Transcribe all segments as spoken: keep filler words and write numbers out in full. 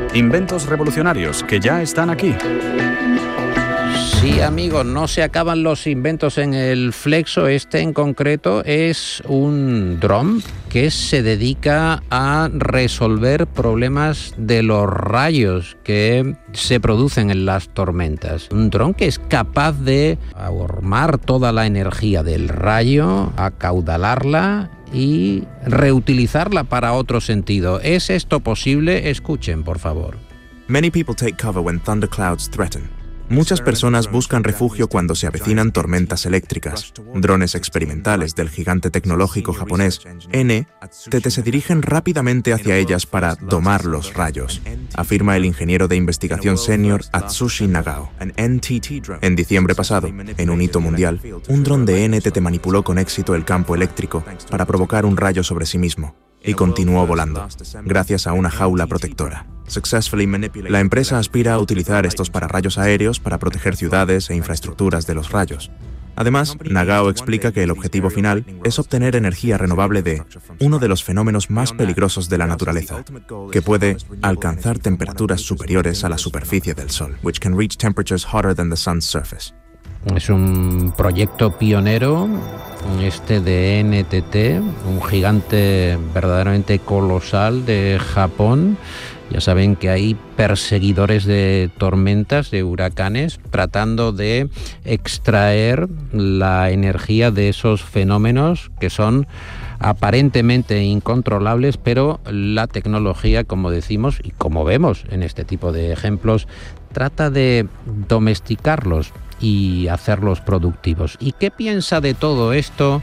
Inventos revolucionarios que ya están aquí. Sí, amigos, no se acaban los inventos en el Flexo. Este en concreto es un dron que se dedica a resolver problemas de los rayos que se producen en las tormentas. Un dron que es capaz de ahormar toda la energía del rayo, acaudalarla y reutilizarla para otro sentido. ¿Es esto posible? Escuchen, por favor. Many people take cover when thunderclouds threaten. Muchas personas buscan refugio cuando se avecinan tormentas eléctricas. Drones experimentales del gigante tecnológico japonés N T T se dirigen rápidamente hacia ellas para domar los rayos, afirma el ingeniero de investigación senior Atsushi Nagao. En diciembre pasado, en un hito mundial, un dron de N T T manipuló con éxito el campo eléctrico para provocar un rayo sobre sí mismo y continuó volando, gracias a una jaula protectora. La empresa aspira a utilizar estos pararrayos aéreos para proteger ciudades e infraestructuras de los rayos. Además, Nagao explica que el objetivo final es obtener energía renovable de uno de los fenómenos más peligrosos de la naturaleza, que puede alcanzar temperaturas superiores a la superficie del Sol, which can reach temperatures hotter than the sun's surface. Es un proyecto pionero, este de N T T, un gigante verdaderamente colosal de Japón. Ya saben que hay perseguidores de tormentas, de huracanes, tratando de extraer la energía de esos fenómenos que son aparentemente incontrolables, pero la tecnología, como decimos y como vemos en este tipo de ejemplos, trata de domesticarlos y hacerlos productivos. ¿Y qué piensa de todo esto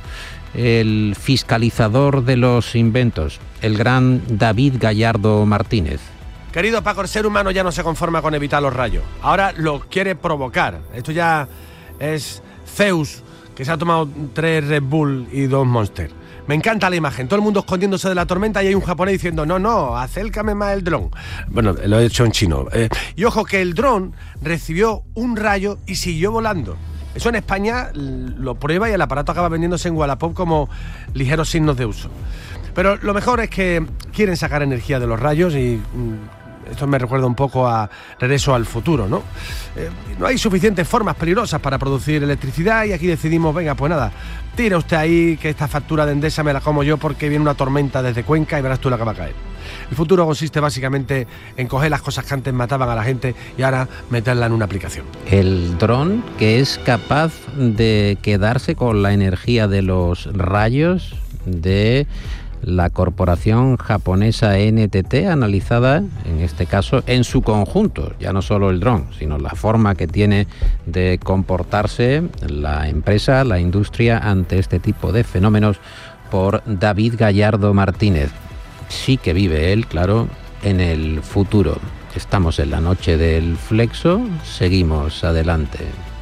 el fiscalizador de los inventos, el gran David Gallardo Martínez? Querido Paco, el ser humano ya no se conforma con evitar los rayos. Ahora lo quiere provocar. Esto ya es Zeus, que se ha tomado tres Red Bull y dos Monster. Me encanta la imagen. Todo el mundo escondiéndose de la tormenta y hay un japonés diciendo, no, no, acércame más el dron. Bueno, lo he hecho en chino. Eh, y ojo que el dron recibió un rayo y siguió volando. Eso en España lo prueba y el aparato acaba vendiéndose en Wallapop como ligeros signos de uso. Pero lo mejor es que quieren sacar energía de los rayos y... Mm, esto me recuerda un poco a Regreso al Futuro, ¿no? Eh, no hay suficientes formas peligrosas para producir electricidad y aquí decidimos, venga, pues nada, tira usted ahí que esta factura de Endesa me la como yo porque viene una tormenta desde Cuenca y verás tú la que va a caer. El futuro consiste básicamente en coger las cosas que antes mataban a la gente y ahora meterla en una aplicación. El dron que es capaz de quedarse con la energía de los rayos de la corporación japonesa N T T, analizada en este caso en su conjunto, ya no solo el dron, sino la forma que tiene de comportarse la empresa, la industria ante este tipo de fenómenos, por David Gallardo Martínez. Sí que vive él, claro, en el futuro. Estamos en la noche del Flexo, seguimos adelante.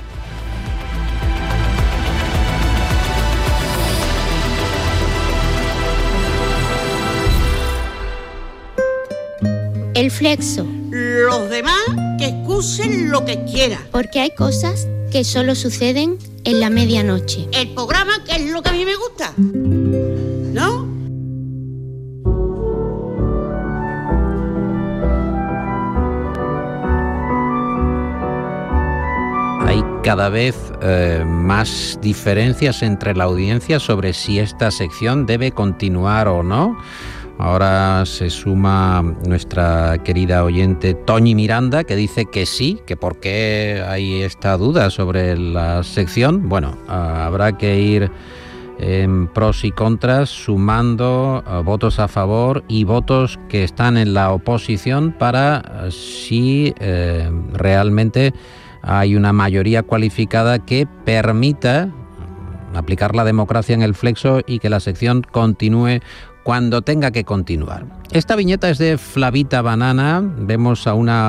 El Flexo. Los demás que excusen lo que quieran. Porque hay cosas que solo suceden en la medianoche. El programa que es lo que a mí me gusta, ¿no? Hay cada vez eh, más diferencias entre la audiencia sobre si esta sección debe continuar o no. Ahora se suma nuestra querida oyente Toñi Miranda, que dice que sí, que por qué hay esta duda sobre la sección. Bueno, uh, habrá que ir en pros y contras, sumando uh, votos a favor y votos que están en la oposición para uh, si uh, realmente hay una mayoría cualificada que permita aplicar la democracia en el Flexo y que la sección continúe cuando tenga que continuar. Esta viñeta es de Flavita Banana. Vemos a una